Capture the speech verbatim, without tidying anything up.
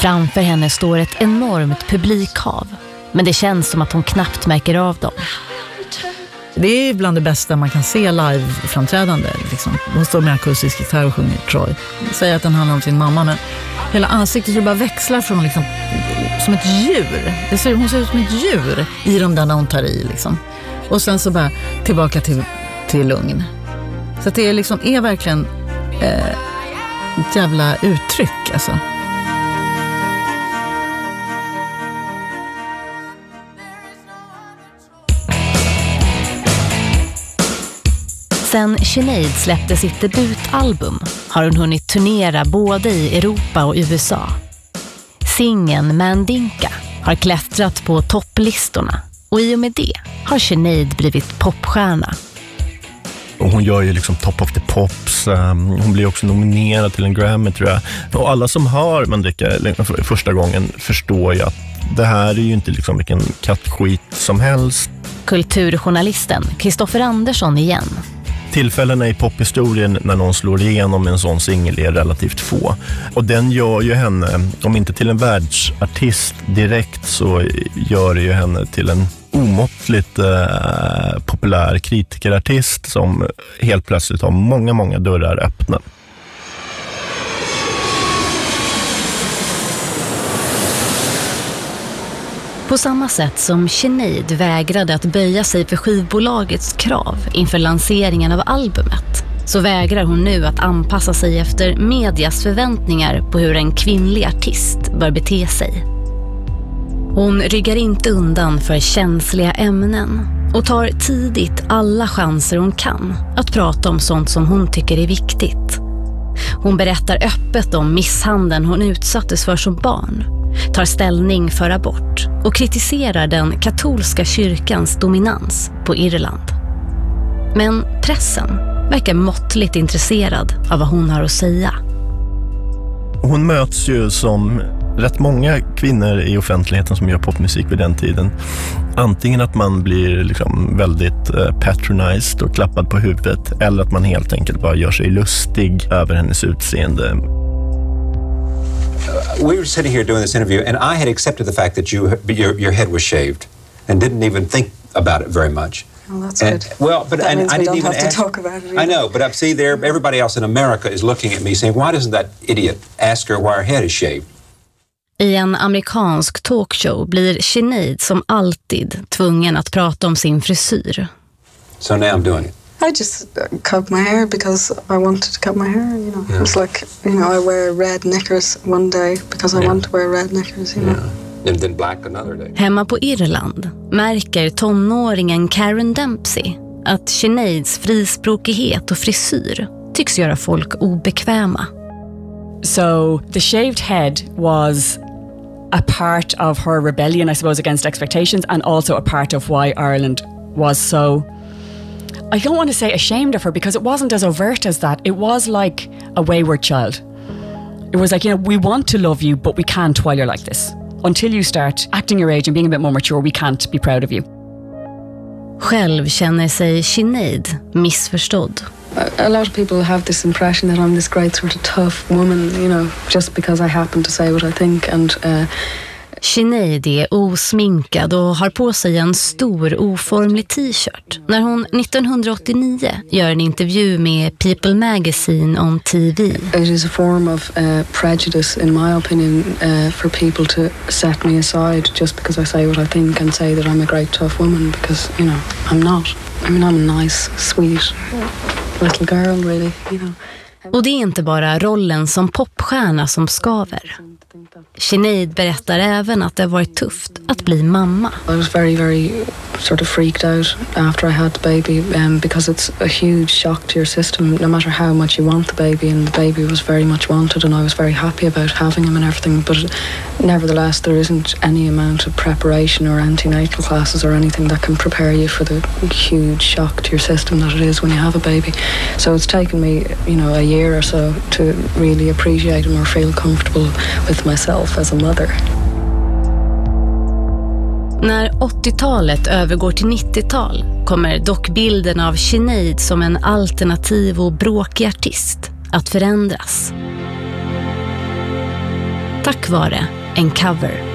Framför henne står ett enormt publikhav, men det känns som att hon knappt märker av dem. Det är bland det bästa man kan se live-framträdande. Liksom. Hon står med akustisk gitarr och sjunger Troy. Säger att den handlar om sin mamma, men hela ansiktet så bara växlar från liksom, som ett djur. Det ser, hon ser ut som ett djur i de där när hon tar i. Liksom. Och sen så bara tillbaka till, till lugn. Så att det är, liksom, är verkligen eh, ett jävla uttryck. Alltså. Sen Sinead släppte sitt debutalbum har hon hunnit turnera både i Europa och U S A. Singeln Mandinka har klättrat på topplistorna och i och med det har Sinead blivit popstjärna. Och hon gör ju liksom Top of the Pops. Hon blir också nominerad till en Grammy, tror jag. Och alla som hör Mandinka första gången förstår ju att det här är ju inte liksom vilken kattskit som helst. Kulturjournalisten Kristoffer Andersson igen. Tillfällena i pophistorien när någon slår igenom en sån singel är relativt få. Och den gör ju henne, om inte till en världsartist direkt, så gör det ju henne till en omåttligt eh, populär kritikerartist som helt plötsligt har många, många dörrar öppna. På samma sätt som Sinead vägrade att böja sig för skivbolagets krav inför lanseringen av albumet, så vägrar hon nu att anpassa sig efter medias förväntningar på hur en kvinnlig artist bör bete sig. Hon ryggar inte undan för känsliga ämnen och tar tidigt alla chanser hon kan att prata om sånt som hon tycker är viktigt. Hon berättar öppet om misshandeln hon utsattes för som barn, tar ställning för abort och kritiserar den katolska kyrkans dominans på Irland. Men pressen verkar måttligt intresserad av vad hon har att säga. Hon möts ju som rätt många kvinnor i offentligheten som gör popmusik vid den tiden. Antingen att man blir liksom väldigt patronized och klappad på huvudet, eller att man helt enkelt bara gör sig lustig över hennes utseende. We were sitting here doing this interview, and I had accepted the fact that you, your, your head was shaved, and didn't even think about it very much. Well, that's and, good. Well, but that and means I we didn't don't even have ask, to talk about it either. I know, but I see there, everybody else in America is looking at me saying, "Why doesn't that idiot ask her why her head is shaved?" I en amerikansk talkshow blir Sinead som alltid tvungen att prata om sin frisyr. So now I'm doing it. I just uh, cut my hair because I wanted to cut my hair, you know. Yeah. It's like, you know, I wear red knickers one day because I yeah. want to wear red knickers, you know. Yeah. And then black another day. Hemma på Irland märker tonåringen Karen Dempsey att Sineads frispråkighet och frisyr tycks göra folk obekväma. So the shaved head was a part of her rebellion, I suppose, against expectations, and also a part of why Ireland was so, I don't want to say ashamed of her, because it wasn't as overt as that. It was like a wayward child. It was like, you know, we want to love you, but we can't while you're like this. Until you start acting your age and being a bit more mature, we can't be proud of you. Själv känner sig Sinead missförstådd. A lot of people have this impression that I'm this great sort of tough woman, you know, just because I happen to say what I think. And uh, Sinead är osminkad och har på sig en stor oformlig t-shirt när hon nittonhundraåttionio gör en intervju med People Magazine on T V. It is a form of uh, prejudice, in my opinion, uh, for people to set me aside just because I say what I think and say that I'm a great tough woman, because, you know, I'm not. I mean, I'm a nice, sweet little girl, really, you know. Och det är inte bara rollen som popstjärna som skaver. Sinead berättar även att det har varit tufft att bli mamma. I was very, very sort of freaked out after I had the baby um, because it's a huge shock to your system, no matter how much you want the baby, and the baby was very much wanted and I was very happy about having him and everything, but nevertheless there isn't any amount of preparation or antenatal classes or anything that can prepare you for the huge shock to your system that it is when you have a baby. So it's taken me, you know, a year or so to really appreciate him or feel comfortable with myself as a mother. När åttiotalet övergår till nittiotal kommer dock bilden av Sinead som en alternativ och bråkig artist att förändras. tack vare en cover.